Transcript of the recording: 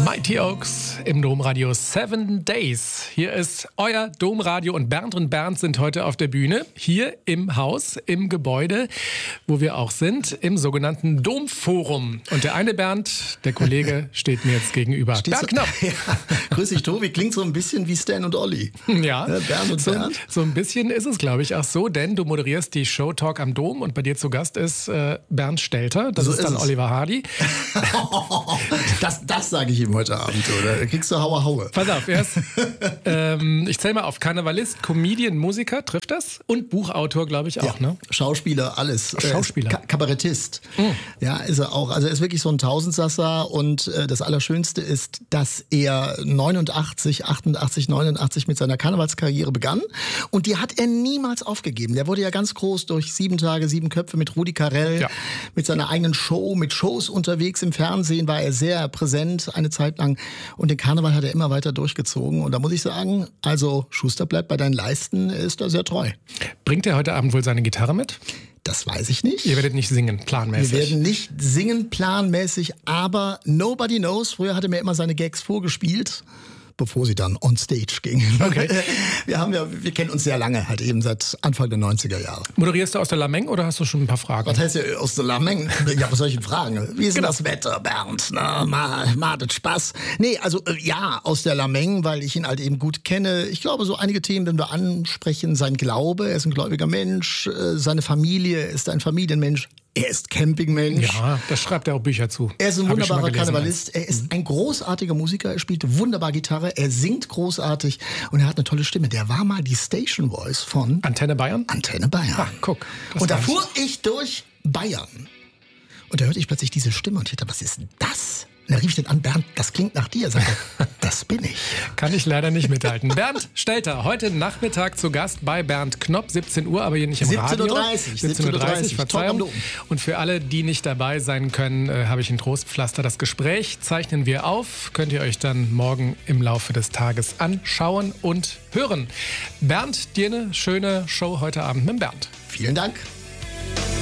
Mighty Oaks im Domradio 7 Days. Hier ist euer Domradio und Bernd sind heute auf der Bühne. Hier im Haus, im Gebäude, wo wir auch sind, im sogenannten Domforum. Und der eine Bernd, der Kollege, steht mir jetzt gegenüber. Bernd Knopp. Ja, grüß dich, Tobi. Klingt so ein bisschen wie Stan und Olli. Ja, Bernd und Bernd. So ein bisschen ist es, glaube ich, auch so, denn du moderierst die Show Talk am Dom und bei dir zu Gast ist Bernd Stelter. Das ist dann Oliver Hardy. Das sage ich ihm heute Abend, oder? Da kriegst du Haue. Pass auf, erst, ich zähle mal auf, Karnevalist, Comedian, Musiker, trifft das? Und Buchautor, glaube ich auch, ne? Schauspieler, alles. Schauspieler. Kabarettist. Ja, ist er auch. Also er ist wirklich so ein Tausendsasser und das Allerschönste ist, dass er 89 mit seiner Karnevalskarriere begann und die hat er niemals aufgegeben. Der wurde ja ganz groß durch 7 Tage, 7 Köpfe mit Rudi Carrell, mit seiner eigenen Show, mit Shows unterwegs im Fernsehen war er sehr präsent eine Zeit lang und den Karneval hat er immer weiter durchgezogen und da muss ich sagen, also Schuster bleibt bei deinen Leisten, ist da sehr treu. Bringt er heute Abend wohl seine Gitarre mit? Das weiß ich nicht. Ihr werdet nicht singen, planmäßig. Wir werden nicht singen, planmäßig, aber nobody knows. Früher hat er mir immer seine Gags vorgespielt, bevor sie dann on stage gingen. Okay. Wir kennen uns sehr lange, halt eben seit Anfang der 90er Jahre. Moderierst du aus der Lameng oder hast du schon ein paar Fragen? Was heißt ja aus der Lameng? Ja, was soll ich denn fragen? Wie ist denn das Wetter, Bernd? Na, macht Spaß. Nee, also ja, aus der Lameng, weil ich ihn halt eben gut kenne. Ich glaube, so einige Themen, wenn wir ansprechen, sein Glaube, er ist ein gläubiger Mensch, seine Familie ist ein Familienmensch. Er ist Campingmensch. Ja, da schreibt er auch Bücher zu. Er ist ein wunderbarer Karnevalist. Er ist ein großartiger Musiker. Er spielt wunderbar Gitarre. Er singt großartig. Und er hat eine tolle Stimme. Der war mal die Station Voice von Antenne Bayern? Antenne Bayern. Ach, guck. Und da fuhr ich durch Bayern. Und da hörte ich plötzlich diese Stimme und ich dachte, was ist denn das? Und da rief ich den an, Bernd, das klingt nach dir. Sagte, das bin ich. Kann ich leider nicht mithalten. Bernd Stelter, heute Nachmittag zu Gast bei Bernd Knopp, 17 Uhr, aber hier nicht im Radio. 17:30 Uhr, Verzeihung. Und für alle, die nicht dabei sein können, habe ich ein Trostpflaster. Das Gespräch zeichnen wir auf. Könnt ihr euch dann morgen im Laufe des Tages anschauen und hören. Bernd, dir eine schöne Show heute Abend mit Bernd. Vielen Dank.